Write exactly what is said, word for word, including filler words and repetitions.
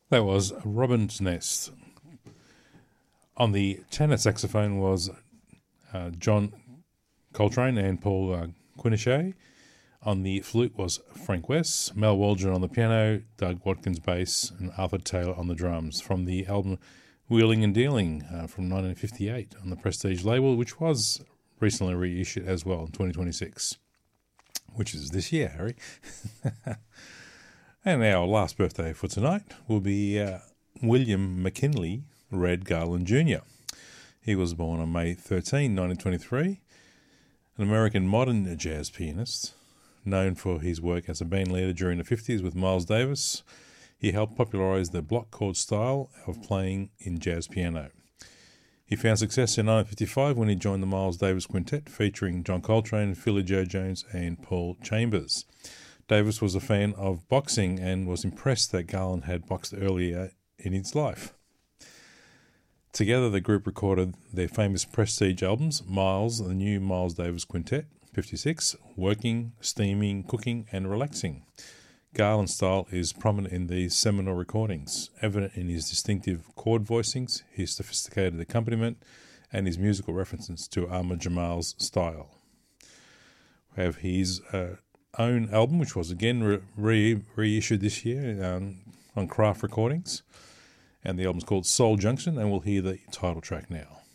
That was Robin's Nest. On the tenor saxophone was uh, John Coltrane and Paul uh, Quinichette. On the flute was Frank West, Mel Waldron on the piano, Doug Watkins bass, and Arthur Taylor on the drums, from the album Wheeling and Dealing uh, from nineteen fifty-eight on the Prestige label, which was recently reissued as well in twenty twenty-six, which is this year, Harry. And our last birthday for tonight will be uh, William McKinley Red Garland Junior He was born on May thirteenth, nineteen twenty-three, an American modern jazz pianist, known for his work as a band leader during the fifties with Miles Davis. He helped popularise the block chord style of playing in jazz piano. He found success in nineteen fifty-five when he joined the Miles Davis Quintet, featuring John Coltrane, Philly Joe Jones and Paul Chambers. Davis was a fan of boxing and was impressed that Garland had boxed earlier in his life. Together, the group recorded their famous Prestige albums, Miles, the new Miles Davis Quintet, fifty-six, Working, Steaming, Cooking and Relaxing. Garland's style is prominent in these seminal recordings, evident in his distinctive chord voicings, his sophisticated accompaniment, and his musical references to Ahmad Jamal's style. We have his uh, own album, which was again re- re- reissued this year um, on Craft Recordings, and the album's called Soul Junction, and we'll hear the title track now.